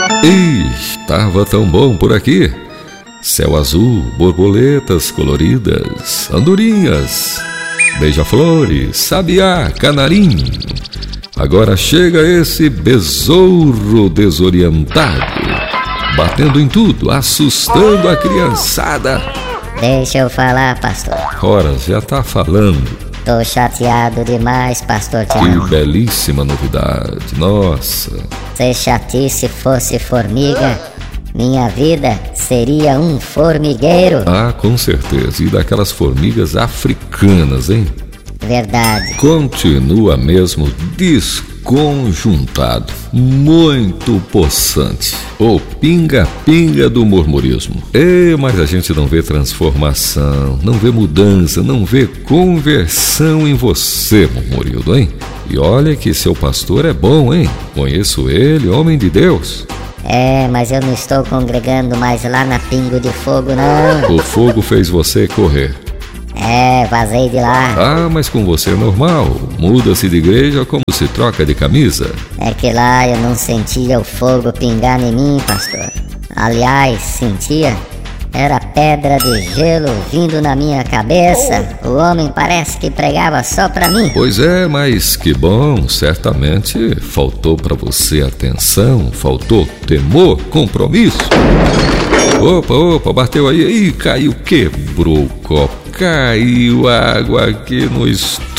Estava tão bom por aqui. Céu azul, borboletas coloridas, andorinhas, beija-flores, sabiá, canarinho. Agora chega esse besouro desorientado, batendo em tudo, assustando a criançada. Deixa eu falar, pastor. Ora, já tá falando. Tô chateado demais, pastor Que Tiago. belíssima novidade, nossa. Se chatice fosse formiga, minha vida seria um formigueiro. Ah, com certeza, e daquelas formigas africanas, hein? Verdade. Continua mesmo desconjuntado, muito possante. O pinga-pinga do murmurismo. Mas a gente não vê transformação, não vê mudança, não vê conversão em você, murmurildo, hein? E olha que seu pastor é bom, hein? Conheço ele, homem de Deus. Mas eu não estou congregando mais lá na Pingo de Fogo, não. O fogo fez você correr. Vazei de lá. Ah, mas com você é normal. Muda-se de igreja como se troca de camisa. É que lá eu não sentia o fogo pingar em mim, pastor. Aliás, sentia. Era pedra de gelo vindo na minha cabeça. O homem parece que pregava só pra mim. Pois é, mas que bom. Certamente faltou pra você atenção, faltou temor, compromisso. Opa, bateu aí. Ih, caiu, quebrou o copo. Caiu água aqui no estúdio.